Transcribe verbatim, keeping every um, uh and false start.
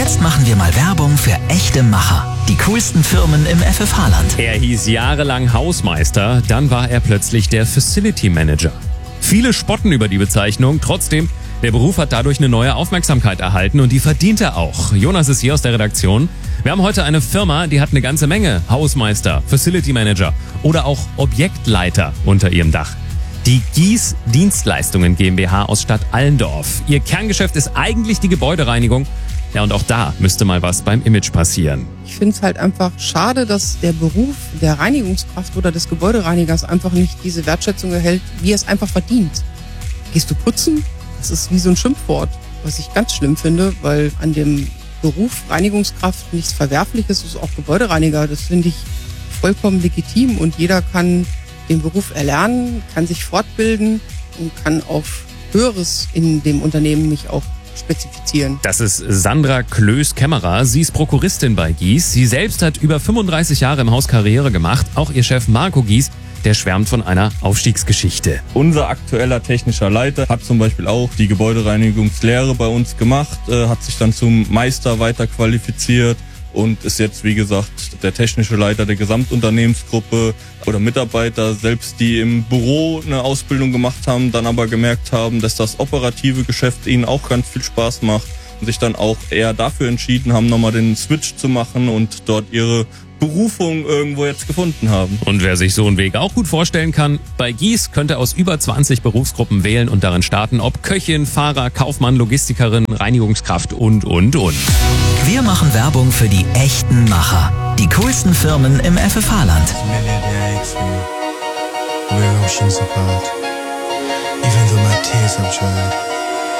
Jetzt machen wir mal Werbung für echte Macher. Die coolsten Firmen im F F H-Land. Er hieß jahrelang Hausmeister, dann war er plötzlich der Facility Manager. Viele spotten über die Bezeichnung, trotzdem, der Beruf hat dadurch eine neue Aufmerksamkeit erhalten und die verdient er auch. Jonas ist hier aus der Redaktion. Wir haben heute eine Firma, die hat eine ganze Menge Hausmeister, Facility Manager oder auch Objektleiter unter ihrem Dach. Die Gies Dienstleistungen GmbH aus Stadt Allendorf. Ihr Kerngeschäft ist eigentlich die Gebäudereinigung. Ja, und auch da müsste mal was beim Image passieren. Ich finde es halt einfach schade, dass der Beruf der Reinigungskraft oder des Gebäudereinigers einfach nicht diese Wertschätzung erhält, wie er es einfach verdient. Gehst du putzen? Das ist wie so ein Schimpfwort, was ich ganz schlimm finde, weil an dem Beruf Reinigungskraft nichts Verwerfliches ist, auch Gebäudereiniger. Das finde ich vollkommen legitim und jeder kann den Beruf erlernen, kann sich fortbilden und kann auf Höheres in dem Unternehmen mich auch spezifizieren. Das ist Sandra Klöß-Kämmerer. Sie ist Prokuristin bei Gies. Sie selbst hat über fünfunddreißig Jahre im Haus Karriere gemacht. Auch ihr Chef Marco Gies, der schwärmt von einer Aufstiegsgeschichte. Unser aktueller technischer Leiter hat zum Beispiel auch die Gebäudereinigungslehre bei uns gemacht, äh, hat sich dann zum Meister weiterqualifiziert und ist jetzt, wie gesagt, der technische Leiter der Gesamtunternehmensgruppe oder Mitarbeiter, selbst die im Büro eine Ausbildung gemacht haben, dann aber gemerkt haben, dass das operative Geschäft ihnen auch ganz viel Spaß macht und sich dann auch eher dafür entschieden haben, nochmal den Switch zu machen und dort ihre Berufung irgendwo jetzt gefunden haben. Und wer sich so einen Weg auch gut vorstellen kann, bei Gies könnte aus über zwanzig Berufsgruppen wählen und darin starten, ob Köchin, Fahrer, Kaufmann, Logistikerin, Reinigungskraft und, und, und. Wir machen Werbung für die echten Macher. Die coolsten Firmen im F F H-Land. We're oceans apart. Even though my tears have dried.